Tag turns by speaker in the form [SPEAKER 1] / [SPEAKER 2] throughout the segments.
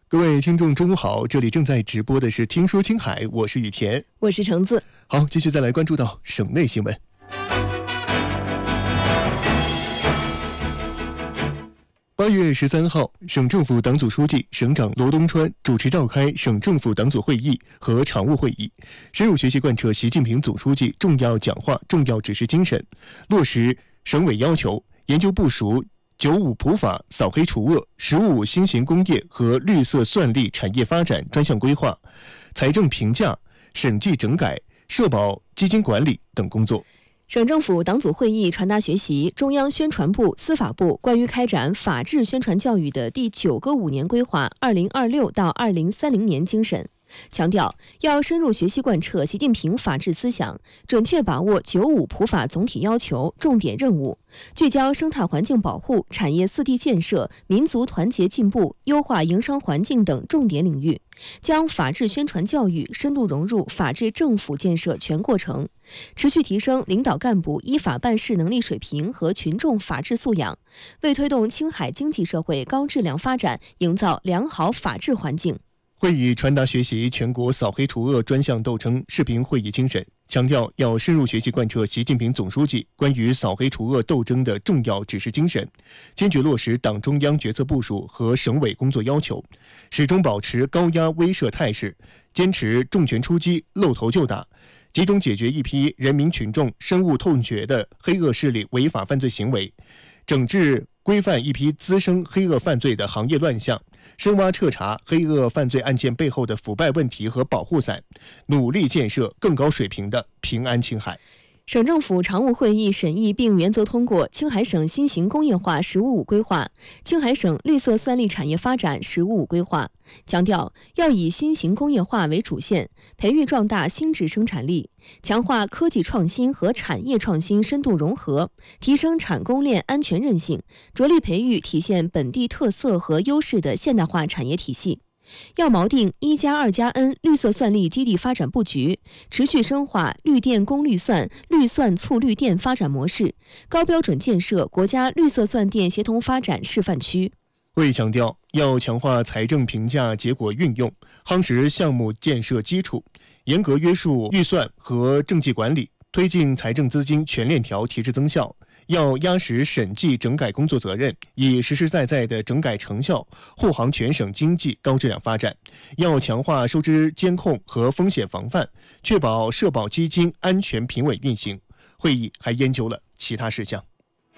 [SPEAKER 1] 各位听众中午好，这里正在直播的是听说青海，我是雨田，
[SPEAKER 2] 我是橙子。
[SPEAKER 1] 好，继续再来关注到省内新闻。8月13号，省政府党组书记、省长罗东川主持召开省政府党组会议和常务会议，深入学习贯彻习近平总书记重要讲话、重要指示精神，落实省委要求，研究部署95普法扫黑除恶、15新型工业和绿色算力产业发展专项规划、财政评价、审计整改、社保基金管理等工作。
[SPEAKER 2] 省政府党组会议传达学习中央宣传部、司法部关于开展法治宣传教育的第9个5年规划2026到2030年精神，强调要深入学习贯彻习近平法治思想，准确把握95普法总体要求、重点任务，聚焦生态环境保护、产业4地建设、民族团结进步、优化营商环境等重点领域，将法治宣传教育深度融入法治政府建设全过程，持续提升领导干部依法办事能力水平和群众法治素养，为推动青海经济社会高质量发展营造良好法治环境。
[SPEAKER 1] 会议传达学习全国扫黑除恶专项斗争视频会议精神，强调要深入学习贯彻习近平总书记关于扫黑除恶斗争的重要指示精神，坚决落实党中央决策部署和省委工作要求，始终保持高压威慑态势，坚持重拳出击、露头就打，集中解决一批人民群众深恶痛绝的黑恶势力违法犯罪行为，整治规范一批滋生黑恶犯罪的行业乱象，深挖彻查黑恶犯罪案件背后的腐败问题和保护伞，努力建设更高水平的平安青海。
[SPEAKER 2] 省政府常务会议审议并原则通过青海省新型工业化“十五五”规划、青海省绿色算力产业发展“十五五”规划，强调要以新型工业化为主线，培育壮大新质生产力，强化科技创新和产业创新深度融合，提升产供链安全韧性，着力培育体现本地特色和优势的现代化产业体系。要锚定1+2+N 绿色算力基地发展布局，持续深化绿电供绿算、绿算促绿电发展模式，高标准建设国家绿色算电协同发展示范区。
[SPEAKER 1] 会议强调，要强化财政评价结果运用，夯实项目建设基础，严格约束预算和政绩管理，推进财政资金全链条提质增效。要压实审计整改工作责任，以实实在在的整改成效护航全省经济高质量发展。要强化收支监控和风险防范，确保社保基金安全平稳运行。会议还研究了其他事项。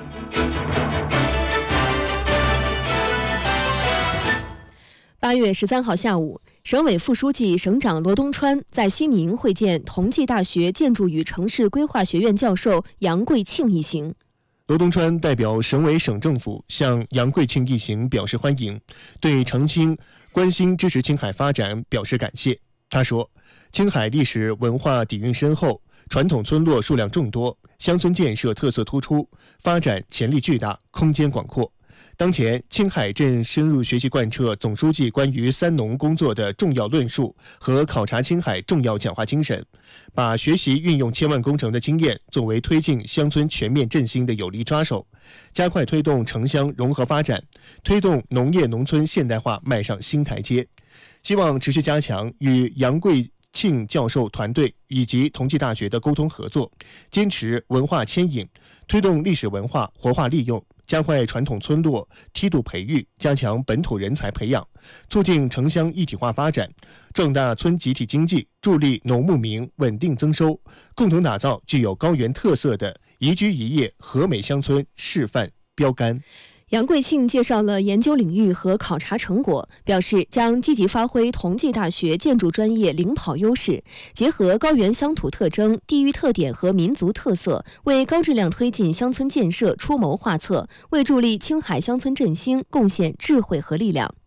[SPEAKER 2] 8月13号下午，省委副书记、省长罗东川在西宁会见同济大学建筑与城市规划学院教授杨贵庆一行。
[SPEAKER 1] 罗东川代表省委省政府向杨贵庆一行表示欢迎，对澄清关心支持青海发展表示感谢。他说，青海历史文化底蕴深厚，传统村落数量众多，乡村建设特色突出，发展潜力巨大，空间广阔。当前，青海正深入学习贯彻总书记关于3农工作的重要论述和考察青海重要讲话精神，把学习运用千万工程的经验作为推进乡村全面振兴的有力抓手，加快推动城乡融合发展，推动农业农村现代化迈上新台阶。希望持续加强与杨贵庆教授团队以及同济大学的沟通合作，坚持文化牵引，推动历史文化活化利用，加快传统村落梯度培育，加强本土人才培养，促进城乡一体化发展，壮大村集体经济，助力农牧民稳定增收，共同打造具有高原特色的宜居宜业和美乡村示范标杆。
[SPEAKER 2] 杨贵庆介绍了研究领域和考察成果，表示将积极发挥同济大学建筑专业领跑优势，结合高原乡土特征、地域特点和民族特色，为高质量推进乡村建设出谋划策，为助力青海乡村振兴贡献智慧和力量。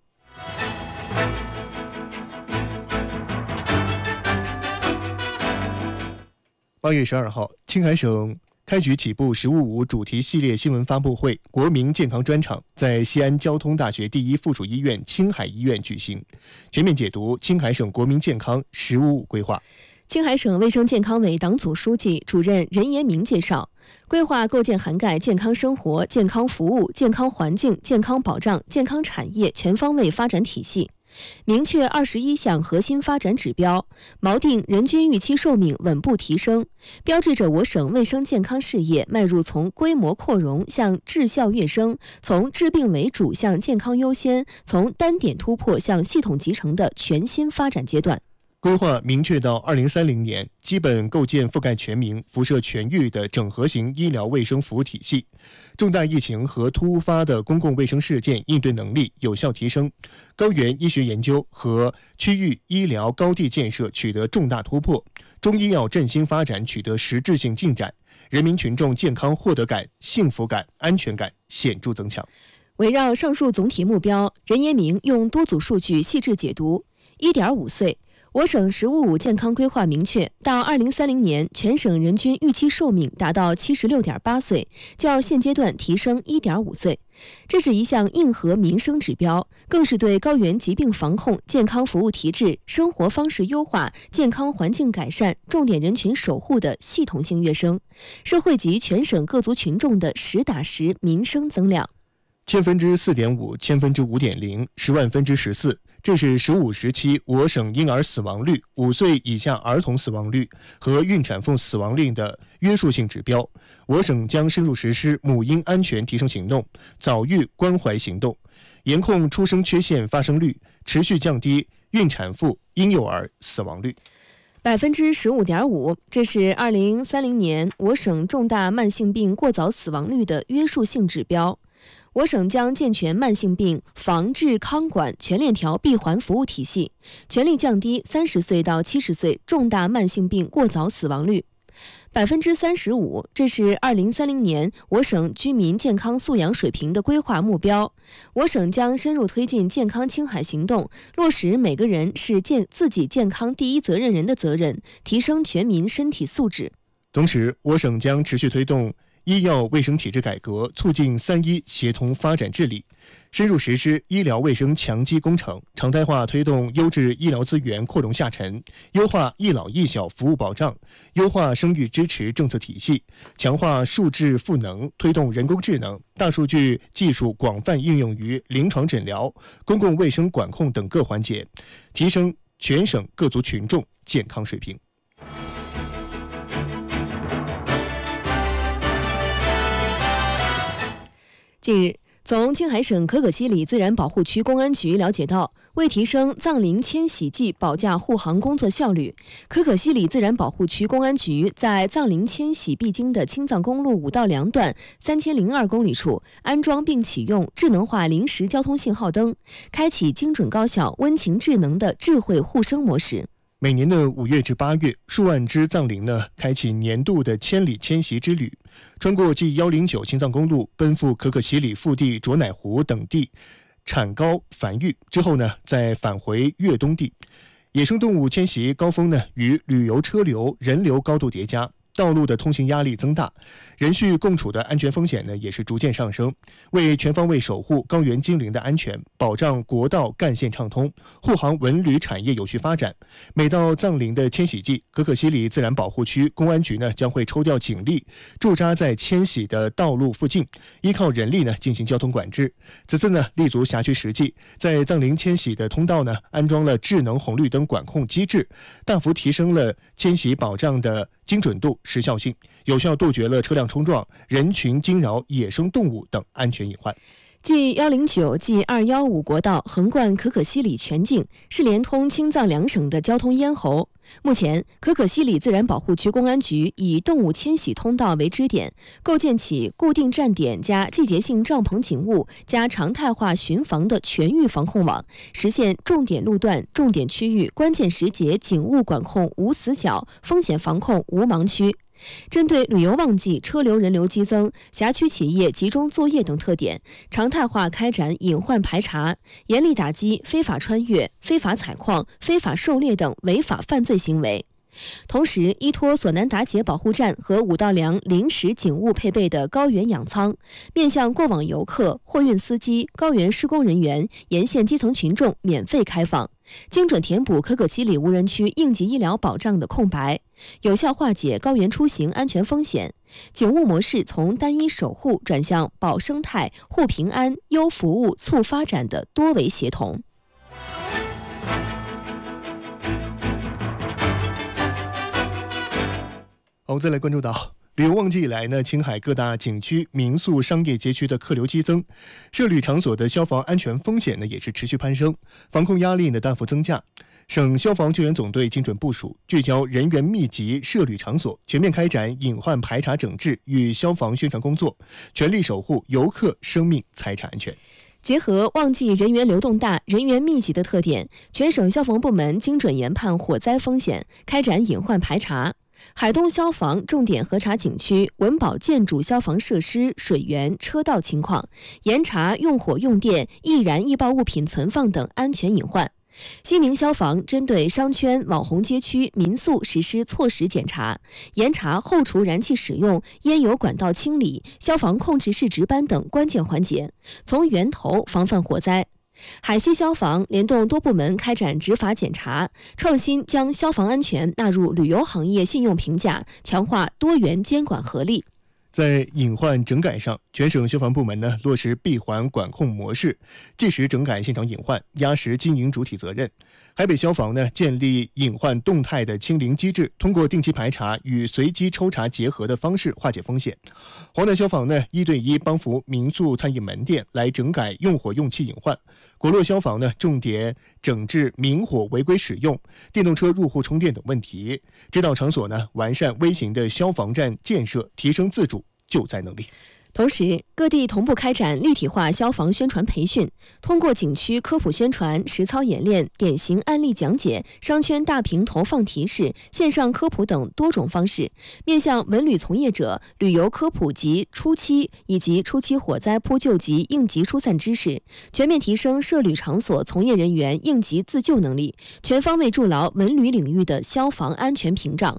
[SPEAKER 1] 8月12号，青海省开局起步“15五”主题系列新闻发布会国民健康专场在西安交通大学第一附属医院青海医院举行，全面解读青海省国民健康“15五”规划。
[SPEAKER 2] 青海省卫生健康委党组书记、主任任延明介绍，规划构建涵盖健康生活、健康服务、健康环境、健康保障、健康产业全方位发展体系， 明确21项核心发展指标，锚定人均预期寿命稳步提升，标志着我省卫生健康事业迈入从规模扩容向质效跃升，从治病为主向健康优先，从单点突破向系统集成的全新发展阶段。
[SPEAKER 1] 规划明确到2030年，基本构建覆盖全民、辐射全域的整合型医疗卫生服务体系，重大疫情和突发的公共卫生事件应对能力有效提升，高原医学研究和区域医疗高地建设取得重大突破，中医药振兴发展取得实质性进展，人民群众健康获得感、幸福感、安全感显著增强。
[SPEAKER 2] 围绕上述总体目标，任延明用多组数据细致解读。1.5岁，我省“15+5”健康规划明确，到2030年，全省人均预期寿命达到76.8岁，较现阶段提升1.5岁。这是一项硬核民生指标，更是对高原疾病防控、健康服务提质、生活方式优化、健康环境改善、重点人群守护的系统性跃升，是惠及全省各族群众的实打实民生增量。
[SPEAKER 1] 4.5%、5.0%、10,000,14%。这是15时期我省婴儿死亡率、5岁以下儿童死亡率和孕产妇死亡率的约束性指标。我省将深入实施母婴安全提升行动、早育关怀行动，严控出生缺陷发生率，持续降低孕产妇、婴幼儿死亡率。
[SPEAKER 2] 15.5%，这是2030年我省重大慢性病过早死亡率的约束性指标。我省将健全慢性病防治康管全链条闭环服务体系，全力降低30岁到70岁重大慢性病过早死亡率。35%，这是2030年我省居民健康素养水平的规划目标。我省将深入推进健康青海行动，落实每个人是自己健康第一责任人的责任，提升全民身体素质。
[SPEAKER 1] 同时，我省将持续推动医药卫生体制改革，促进3医协同发展治理，深入实施医疗卫生强基工程，常态化推动优质医疗资源扩容下沉，优化一老一小服务保障，优化生育支持政策体系，强化数字赋能，推动人工智能、大数据技术广泛应用于临床诊疗、公共卫生管控等各环节，提升全省各族群众健康水平。
[SPEAKER 2] 近日，从青海省可可西里自然保护区公安局了解到，为提升藏羚迁徙季保驾护航工作效率，可可西里自然保护区公安局在藏羚迁徙必经的青藏公路5道梁段3002公里处安装并启用智能化临时交通信号灯，开启精准高效、温情智能的智慧护生模式。
[SPEAKER 1] 每年的5月至8月，数万只藏羚开启年度的千里迁徙之旅，穿过 G109 青藏公路，奔赴可可西里腹地卓乃湖等地产高繁育之后再返回越冬地。野生动物迁徙高峰与旅游车流、人流高度叠加，道路的通行压力增大，人畜共处的安全风险也是逐渐上升。为全方位守护高原精灵的安全，保障国道干线畅通，护航文旅产业有序发展，每到藏羚的迁徙季，可可西里自然保护区公安局将会抽调警力驻扎在迁徙的道路附近，依靠人力进行交通管制。此次立足辖区实际，在藏羚迁徙的通道安装了智能红绿灯管控机制，大幅提升了迁徙保障的精准度、时效性，有效杜绝了车辆冲撞、人群惊扰、野生动物等安全隐患。
[SPEAKER 2] G109、G215国道横贯可可西里全境，是连通青藏两省的交通咽喉。目前，可可西里自然保护区公安局以动物迁徙通道为支点，构建起固定站点加季节性帐篷警务加常态化巡防的全域防控网，实现重点路段、重点区域、关键时节警务管控无死角，风险防控无盲区。针对旅游旺季车流人流激增、辖区企业集中作业等特点，常态化开展隐患排查，严厉打击非法穿越、非法采矿、非法狩猎等违法犯罪行为。同时，依托索南达杰保护站和5道梁临时警务配备的高原养仓，面向过往游客、货运司机、高原施工人员、沿线基层群众免费开放，精准填补可可西里无人区应急医疗保障的空白，有效化解高原出行安全风险。警务模式从单一守护转向保生态、护平安、优服务、促发展的多维协同。
[SPEAKER 1] 好，再来关注到旅游旺季以来呢，青海各大景区、民宿、商业街区的客流激增，涉旅场所的消防安全风险呢也是持续攀升，防控压力呢大幅增加。省消防救援总队精准部署，聚焦人员密集涉旅场所，全面开展隐患排查整治与消防宣传工作，全力守护游客生命财产安全。
[SPEAKER 2] 结合旺季人员流动大、人员密集的特点，全省消防部门精准研判火灾风险，开展隐患排查。海东消防重点核查景区文保建筑消防设施、水源、车道情况，严查用火用电、易燃易爆物品存放等安全隐患。西宁消防针对商圈、网红街区、民宿实施措实检查，严查后厨燃气使用、烟油管道清理、消防控制室值班等关键环节，从源头防范火灾。海西消防联动多部门开展执法检查，创新将消防安全纳入旅游行业信用评价，强化多元监管合力。
[SPEAKER 1] 在隐患整改上，全省消防部门呢落实闭环管控模式，即时整改现场隐患，压实经营主体责任。海北消防呢建立隐患动态的清零机制，通过定期排查与随机抽查结合的方式化解风险。华南消防呢1对1帮扶民宿餐饮门店来整改用火用气隐患。果洛消防呢重点整治明火违规使用、电动车入户充电等问题，指导场所呢完善微型的消防站建设，提升自主救灾能力。
[SPEAKER 2] 同时，各地同步开展立体化消防宣传培训，通过景区科普宣传、实操演练、典型案例讲解、商圈大屏投放提示、线上科普等多种方式，面向文旅从业者旅游科普及初期以及初期火灾扑救及应急疏散知识，全面提升涉旅场所从业人员应急自救能力，全方位筑牢文旅领域的消防安全屏障。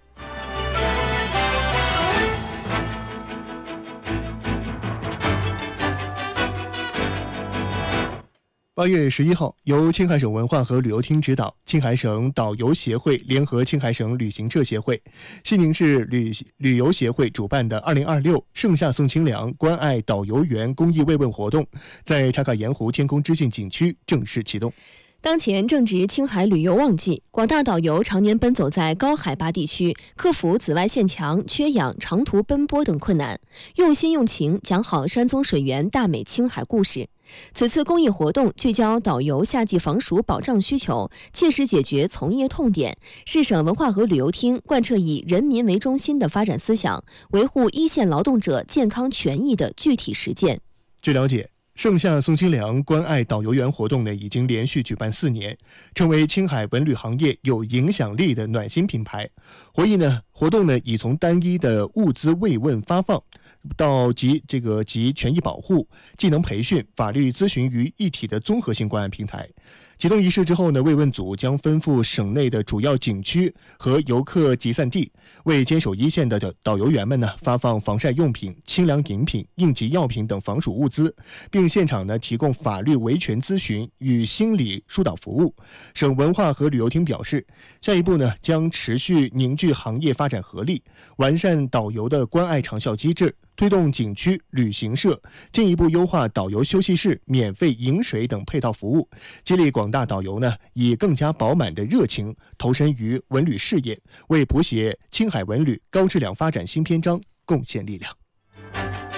[SPEAKER 1] 8月11号，由青海省文化和旅游厅指导，青海省导游协会联合青海省旅行社协会、西宁市旅游协会主办的2026盛夏送清凉关爱导游员公益慰问活动，在茶卡盐湖天空知信景区正式启动。
[SPEAKER 2] 当前正值青海旅游旺季，广大导游常年奔走在高海拔地区，克服紫外线强、缺氧、长途奔波等困难，用心用情讲好山宗水源大美青海故事。此次公益活动聚焦导游夏季防暑保障需求，切实解决从业痛点，是省文化和旅游厅贯彻以人民为中心的发展思想，维护一线劳动者健康权益的具体实践。
[SPEAKER 1] 据了解，盛夏送清凉关爱导游员活动呢，已经连续举办4年，成为青海文旅行业有影响力的暖心品牌。活动呢，已从单一的物资慰问发放，到及权益保护、技能培训、法律咨询于一体的综合性关爱平台。启动仪式之后呢，慰问组将奔赴省内的主要景区和游客集散地，为坚守一线的导游员们呢发放防晒用品、清凉饮品、应急药品等防暑物资，并现场呢提供法律维权咨询与心理疏导服务。省文化和旅游厅表示，下一步呢将持续凝聚行业发展合力，完善导游的关爱长效机制，推动景区、旅行社进一步优化导游休息室、免费饮水等配套服务，激励广大导游呢以更加饱满的热情投身于文旅事业，为谱写青海文旅高质量发展新篇章贡献力量。